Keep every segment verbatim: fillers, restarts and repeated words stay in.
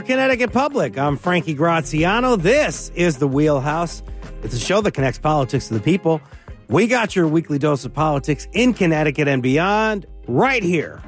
for Connecticut Public. I'm Frankie Graziano. This is The Wheelhouse. It's a show that connects politics to the people. We got your weekly dose of politics in Connecticut and beyond right here.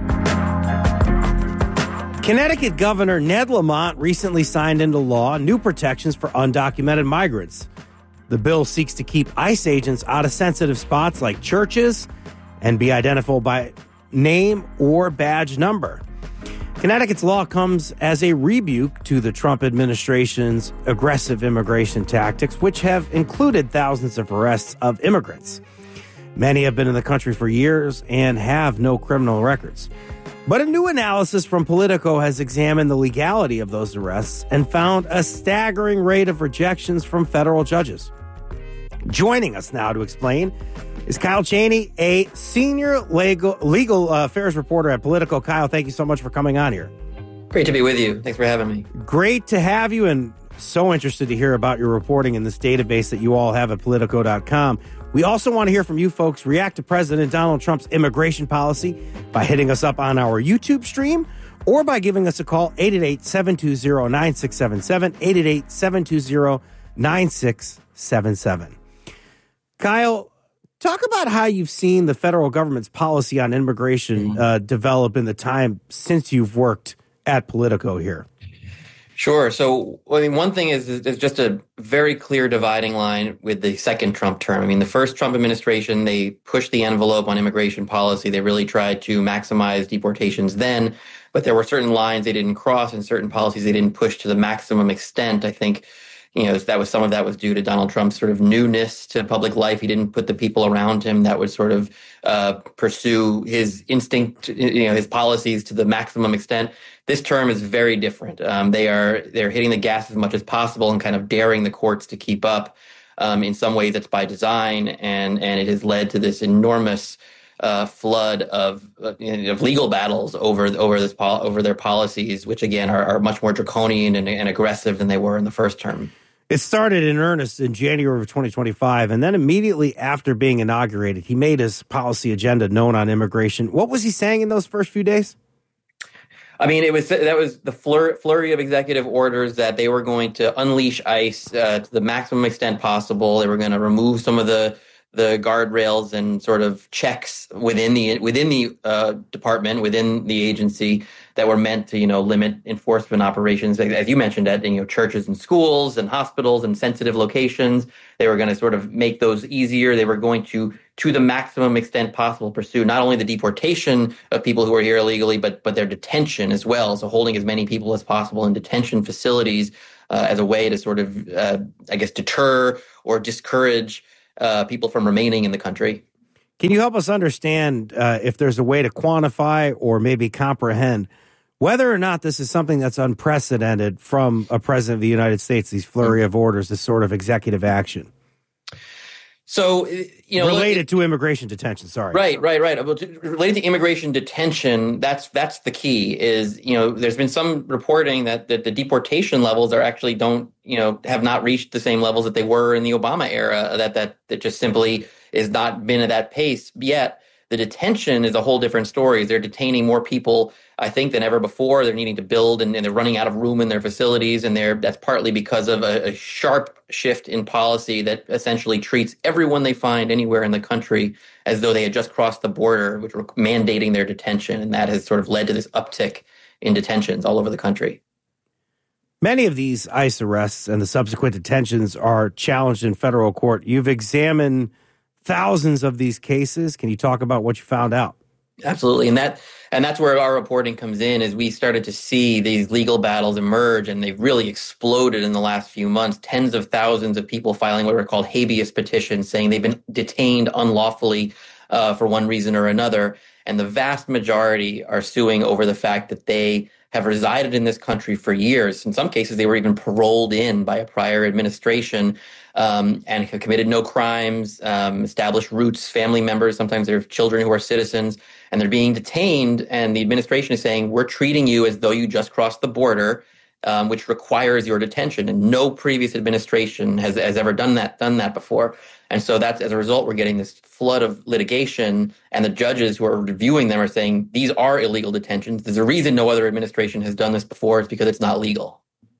Connecticut Governor Ned Lamont recently signed into law new protections for undocumented migrants. The bill seeks to keep ICE agents out of sensitive spots like churches and be identifiable by name or badge number. Connecticut's law comes as a rebuke to the Trump administration's aggressive immigration tactics, which have included thousands of arrests of immigrants. Many have been in the country for years and have no criminal records. But a new analysis from Politico has examined the legality of those arrests and found a staggering rate of rejections from federal judges. Joining us now to explain is Kyle Cheney, a senior legal, legal uh, affairs reporter at Politico. Kyle, thank you so much for coming on here. Great to be with you. Thanks for having me. Great to have you, and so interested to hear about your reporting in this database that you all have at Politico dot com. We also want to hear from you folks. React to President Donald Trump's immigration policy by hitting us up on our YouTube stream or by giving us a call, eight eight eight, seven two zero, nine six seven seven, eight eight eight, seven two zero, nine six seven seven. Kyle, talk about how you've seen the federal government's policy on immigration uh, develop in the time since you've worked at Politico here. Sure. So, I mean, one thing is, is just a very clear dividing line with the second Trump term. I mean, the first Trump administration, they pushed the envelope on immigration policy. They really tried to maximize deportations then, but there were certain lines they didn't cross and certain policies they didn't push to the maximum extent. I think, you know, that was some of that was due to Donald Trump's sort of newness to public life. He didn't put the people around him that would sort of uh, pursue his instinct, you know, his policies to the maximum extent. This term is very different. Um, they are they're hitting the gas as much as possible and kind of daring the courts to keep up. Um, in some ways, that's by design, and and it has led to this enormous uh, flood of uh, of legal battles over over this pol- over their policies, which again are, are much more draconian and, and aggressive than they were in the first term. It started in earnest in January of twenty twenty-five, and then immediately after being inaugurated, he made his policy agenda known on immigration. What was he saying in those first few days? I mean, it was that was the flur- flurry of executive orders that they were going to unleash ICE uh, to the maximum extent possible. They were going to remove some of the the guardrails and sort of checks within the within the uh, department, within the agency that were meant to, you know, limit enforcement operations, as you mentioned, at, you know, churches and schools and hospitals and sensitive locations. They were going to sort of make those easier. They were going to, to the maximum extent possible, pursue not only the deportation of people who are here illegally, but but their detention as well. So holding as many people as possible in detention facilities uh, as a way to sort of, uh, I guess, deter or discourage uh, people from remaining in the country. Can you help us understand uh, if there's a way to quantify or maybe comprehend whether or not this is something that's unprecedented from a president of the United States, these flurry of orders, this sort of executive action? So, you know, related look, to immigration detention. Sorry. Right, right, right. Related to immigration detention, that's that's the key. Is, you know, there's been some reporting that that the deportation levels are actually don't, you know, have not reached the same levels that they were in the Obama era. That that that just simply is not been at that pace yet. The detention is a whole different story. They're detaining more people, I think, than ever before. They're needing to build, and, and they're running out of room in their facilities. And they're that's partly because of a, a sharp shift in policy that essentially treats everyone they find anywhere in the country as though they had just crossed the border, which were mandating their detention. And that has sort of led to this uptick in detentions all over the country. Many of these ICE arrests and the subsequent detentions are challenged in federal court. You've examined thousands of these cases. Can you talk about what you found out? Absolutely. And that and that's where our reporting comes in, is we started to see these legal battles emerge, and they've really exploded in the last few months. Tens of thousands of people filing what are called habeas petitions, saying they've been detained unlawfully uh, for one reason or another. And the vast majority are suing over the fact that they have resided in this country for years. In some cases, they were even paroled in by a prior administration um, and have committed no crimes, um, established roots, family members. Sometimes they're children who are citizens, and they're being detained. And the administration is saying, we're treating you as though you just crossed the border. um, which requires your detention. And no previous administration has, has ever done that, done that before. And so that's, as a result, we're getting this flood of litigation, and the judges who are reviewing them are saying these are illegal detentions. There's a reason no other administration has done this before. It's because it's not legal.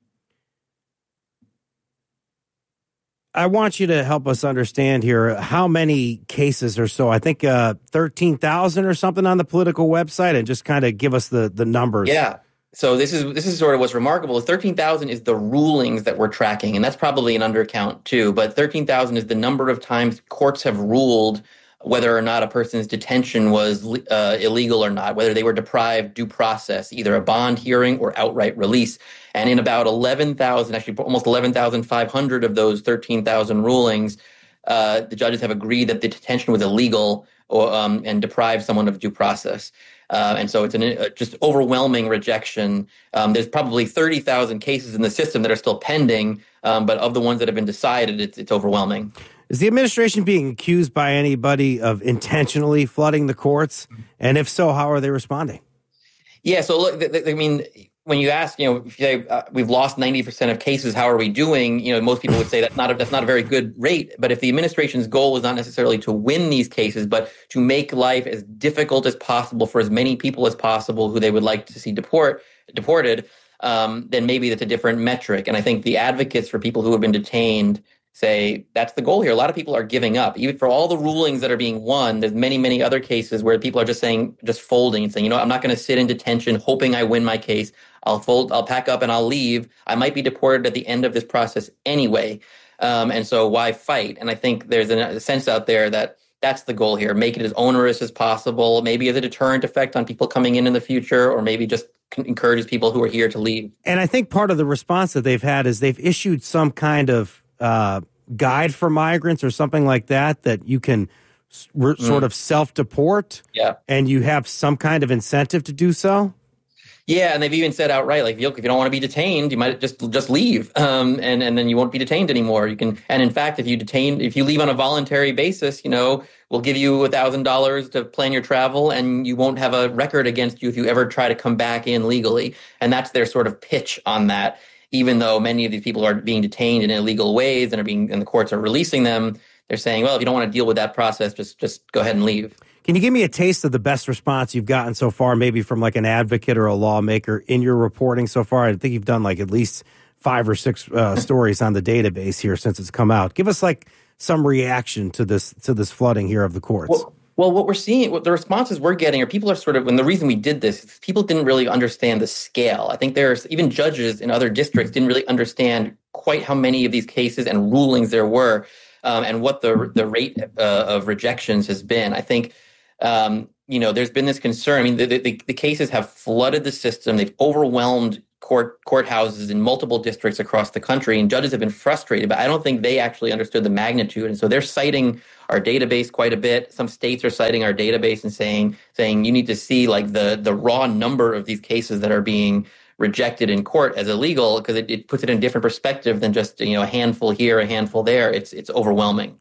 I want you to help us understand here how many cases or so. I think uh, thirteen thousand or something on the Politico website, and just kind of give us the, the numbers. Yeah. So this is this is sort of what's remarkable. thirteen thousand is the rulings that we're tracking, and that's probably an undercount too. But thirteen thousand is the number of times courts have ruled whether or not a person's detention was uh, illegal or not, whether they were deprived due process, either a bond hearing or outright release. And in about eleven thousand, actually almost eleven thousand five hundred of those thirteen thousand rulings, uh, the judges have agreed that the detention was illegal or, um, and deprived someone of due process. Uh, and so it's an uh, just overwhelming rejection. Um, there's probably thirty thousand cases in the system that are still pending, um, but of the ones that have been decided, it's, it's overwhelming. Is the administration being accused by anybody of intentionally flooding the courts? And if so, how are they responding? Yeah, so look, th- th- I mean, when you ask, you know, if you say uh, we've lost ninety percent of cases, how are we doing? You know, most people would say that's not a, that's not a very good rate. But if the administration's goal is not necessarily to win these cases, but to make life as difficult as possible for as many people as possible who they would like to see deport deported, um, then maybe that's a different metric. And I think the advocates for people who have been detained say that's the goal here. A lot of people are giving up. Even for all the rulings that are being won, there's many, many other cases where people are just saying, just folding and saying, you know, I'm not going to sit in detention hoping I win my case. I'll fold, I'll pack up and I'll leave. I might be deported at the end of this process anyway. Um, and so why fight? And I think there's a sense out there that that's the goal here. Make it as onerous as possible, maybe as a deterrent effect on people coming in in the future, or maybe just encourages people who are here to leave. And I think part of the response that they've had is they've issued some kind of uh, guide for migrants or something like that, that you can re- mm. sort of self-deport, yeah, and you have some kind of incentive to do so. Yeah, and they've even said outright, like, look, if you don't want to be detained, you might just just leave, um, and and then you won't be detained anymore. You can, and in fact, if you detain, if you leave on a voluntary basis, you know, we'll give you a thousand dollars to plan your travel, and you won't have a record against you if you ever try to come back in legally. And that's their sort of pitch on that. Even though many of these people are being detained in illegal ways and are being, and the courts are releasing them, they're saying, well, if you don't want to deal with that process, just just go ahead and leave. Can you give me a taste of the best response you've gotten so far, maybe from like an advocate or a lawmaker in your reporting so far? I think you've done like at least five or six uh, stories on the database here since it's come out. Give us like some reaction to this to this flooding here of the courts. Well, well what we're seeing, what the responses we're getting are people are sort of, and the reason we did this is people didn't really understand the scale. I think there's even judges in other districts didn't really understand quite how many of these cases and rulings there were, um, and what the the rate uh, of rejections has been. I think. Um, you know, there's been this concern. I mean, the, the, the cases have flooded the system. They've overwhelmed court courthouses in multiple districts across the country, and judges have been frustrated. But I don't think they actually understood the magnitude, and so they're citing our database quite a bit. Some states are citing our database and saying saying you need to see like the the raw number of these cases that are being rejected in court as illegal, because it, it puts it in a different perspective than just, you know, a handful here, a handful there. It's it's overwhelming.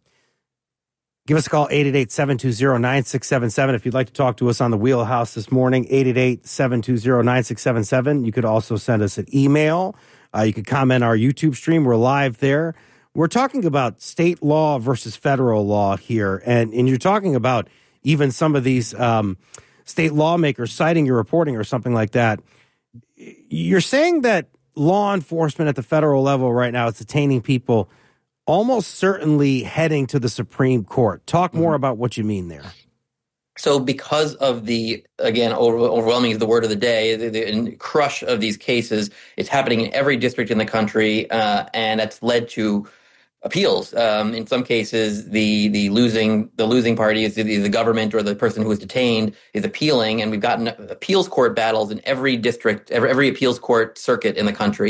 Give us a call, eight eight eight, seven two zero, nine six seven seven. If you'd like to talk to us on the Wheelhouse this morning, eight eight eight, seven two zero, nine six seven seven. You could also send us an email. Uh, you could comment on our YouTube stream. We're live there. We're talking about state law versus federal law here. And, and you're talking about even some of these um, state lawmakers citing your reporting or something like that. You're saying that law enforcement at the federal level right now is detaining people almost certainly heading to the Supreme Court. Talk more mm-hmm. about what you mean there. So because of the, again, over, overwhelming is the word of the day, the, the crush of these cases, it's happening in every district in the country, uh, and that's led to appeals. Um, in some cases, the the losing the losing party is either the government or the person who was detained is appealing, and we've gotten appeals court battles in every district, every, every appeals court circuit in the country.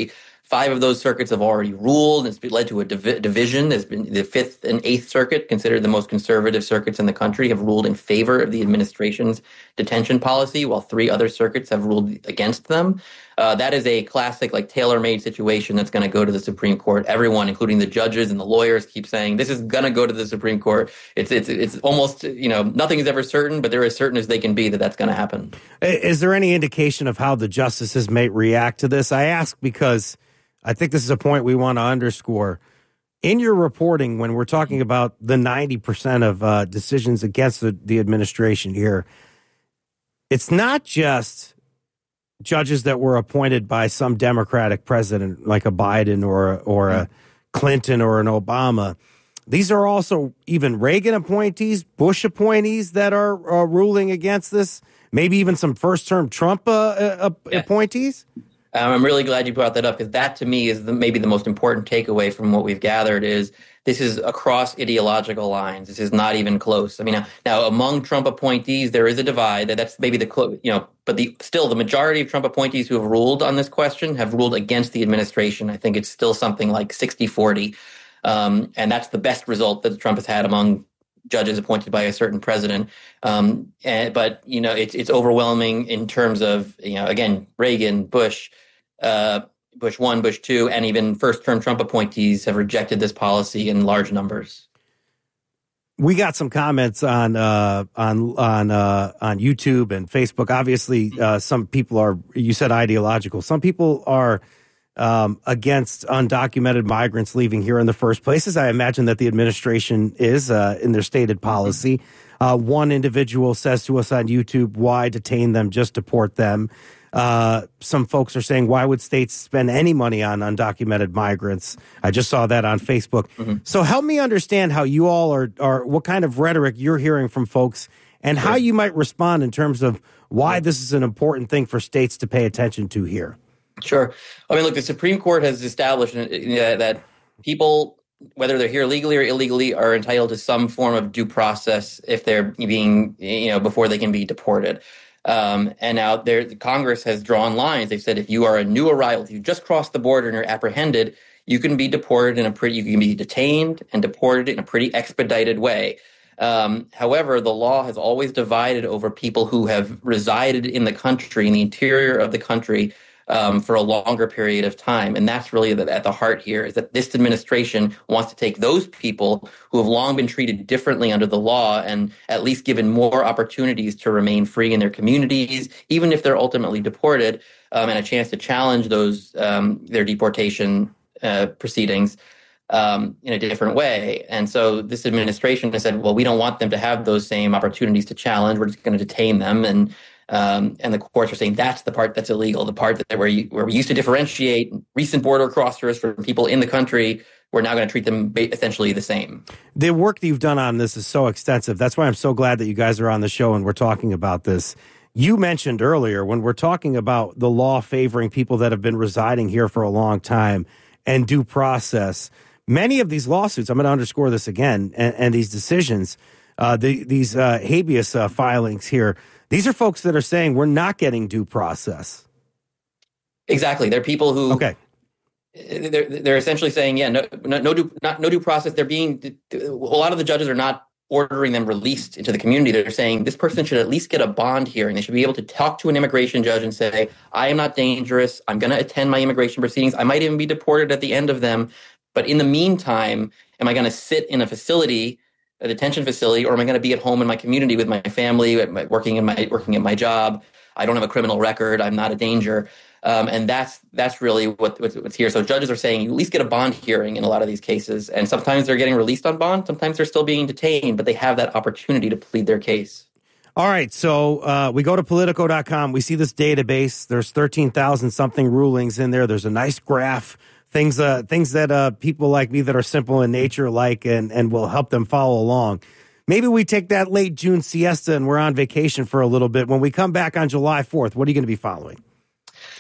Five of those circuits have already ruled. It's led to a div- division. There's been the Fifth and Eighth Circuit, considered the most conservative circuits in the country, have ruled in favor of the administration's detention policy, while three other circuits have ruled against them. Uh, that is a classic, like, tailor-made situation that's going to go to the Supreme Court. Everyone, including the judges and the lawyers, keep saying this is going to go to the Supreme Court. It's it's it's almost, you know, nothing is ever certain, but they're as certain as they can be that that's going to happen. Is there any indication of how the justices may react to this? I ask because I think this is a point we want to underscore. In your reporting, when we're talking about the ninety percent of uh, decisions against the, the administration here, it's not just judges that were appointed by some Democratic president like a Biden or, or a Clinton or an Obama. These are also even Reagan appointees, Bush appointees that are uh, ruling against this, maybe even some first-term Trump uh, uh, yeah. appointees. Um, I'm really glad you brought that up, because that, to me, is the, maybe the most important takeaway from what we've gathered is this is across ideological lines. This is not even close. I mean, now, now among Trump appointees, there is a divide. That's maybe the, you know, but the still the majority of Trump appointees who have ruled on this question have ruled against the administration. I think it's still something like sixty forty. Um, and that's the best result that Trump has had among judges appointed by a certain president. Um, and, but, you know, it's, it's overwhelming in terms of, you know, again, Reagan, Bush, uh, Bush one, Bush two, and even first-term Trump appointees have rejected this policy in large numbers. We got some comments on uh, on on uh, on YouTube and Facebook. Obviously, uh, some people are, you said, ideological. Some people are um, against undocumented migrants leaving here in the first place, as I imagine that the administration is uh, in their stated policy. Uh, one individual says to us on YouTube, why detain them, just deport them. Uh, some folks are saying, why would states spend any money on undocumented migrants? I just saw that on Facebook. Mm-hmm. So help me understand how you all are, are, what kind of rhetoric you're hearing from folks and sure. how you might respond in terms of why this is an important thing for states to pay attention to here. Sure. I mean, look, the Supreme Court has established uh, that people, whether they're here legally or illegally, are entitled to some form of due process if they're being, you know, before they can be deported. Um, and now there, Congress has drawn lines. They've said if you are a new arrival, if you just crossed the border and you're apprehended, you can be deported in a pretty, you can be detained and deported in a pretty expedited way. Um, however, the law has always divided over people who have resided in the country, in the interior of the country, um, for a longer period of time. And that's really the, at the heart here, is that this administration wants to take those people who have long been treated differently under the law and at least given more opportunities to remain free in their communities, even if they're ultimately deported, um, and a chance to challenge those um, their deportation uh, proceedings um, in a different way. And so this administration has said, well, we don't want them to have those same opportunities to challenge. We're just going to detain them. And Um, and the courts are saying that's the part that's illegal, the part that where, you, where we used to differentiate recent border crossers from people in the country. We're now going to treat them essentially the same. The work that you've done on this is so extensive. That's why I'm so glad that you guys are on the show and we're talking about this. You mentioned earlier, when we're talking about the law favoring people that have been residing here for a long time and due process, many of these lawsuits, I'm going to underscore this again, and, and these decisions, uh, the, these uh, habeas uh, filings here, these are folks that are saying we're not getting due process. Exactly. They're people who, okay. they're, they're essentially saying, yeah, no, no, no, due, not, no due process. They're being, a lot of the judges are not ordering them released into the community. They're saying this person should at least get a bond hearing. They should be able to talk to an immigration judge and say, I am not dangerous. I'm going to attend my immigration proceedings. I might even be deported at the end of them. But in the meantime, am I going to sit in a facility, a detention facility, or am I going to be at home in my community with my family, working in my working at my job? I don't have a criminal record. I'm not a danger, um, and that's that's really what, what's, what's here. So judges are saying you at least get a bond hearing in a lot of these cases, and sometimes they're getting released on bond. Sometimes they're still being detained, but they have that opportunity to plead their case. All right, so uh, we go to Politico dot com. We see this database. There's thirteen thousand something rulings in there. There's a nice graph. Things, uh, things that uh, people like me that are simple in nature like and, and will help them follow along. Maybe we take that late June siesta and we're on vacation for a little bit. When we come back on July fourth, what are you going to be following?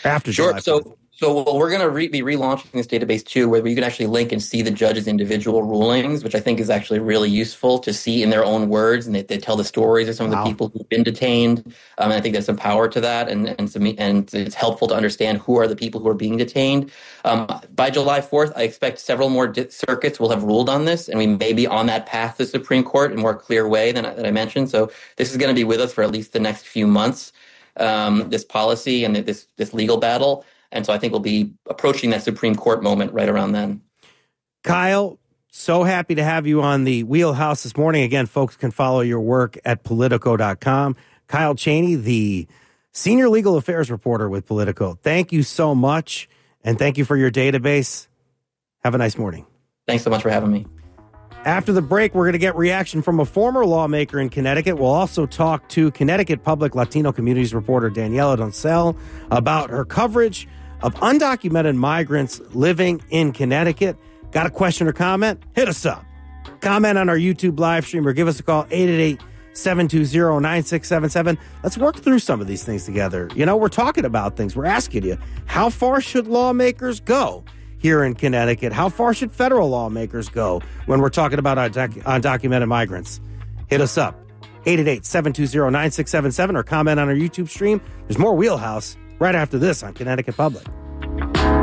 After Sure. July fourth. So, so well, we're going to re- be relaunching this database too, where you can actually link and see the judge's individual rulings, which I think is actually really useful to see in their own words, and they, they tell the stories of some Wow. of the people who've been detained. Um, and I think there's some power to that, and and some, and it's helpful to understand who are the people who are being detained. Um, by July fourth, I expect several more di- circuits will have ruled on this, and we may be on that path to the Supreme Court in a more clear way than, than I mentioned. So this is going to be with us for at least the next few months. Um, this policy and this this legal battle. And so I think we'll be approaching that Supreme Court moment right around then. Kyle, so happy to have you on the Wheelhouse this morning. Again, folks can follow your work at Politico dot com. Kyle Cheney, the senior legal affairs reporter with Politico. Thank you so much, and thank you for your database. Have a nice morning. Thanks so much for having me. After the break, we're going to get reaction from a former lawmaker in Connecticut. We'll also talk to Connecticut Public Latino Communities reporter Daniela Doncel about her coverage of undocumented migrants living in Connecticut. Got a question or comment? Hit us up. Comment on our YouTube live stream or give us a call, eight eight eight, seven two zero, nine six seven seven. Let's work through some of these things together. You know, we're talking about things. We're asking you, how far should lawmakers go here in Connecticut? How far should federal lawmakers go when we're talking about undoc- undocumented migrants? Hit us up, eight eight eight, seven two zero, nine six seven seven, or comment on our YouTube stream. There's more Wheelhouse right after this on Connecticut Public.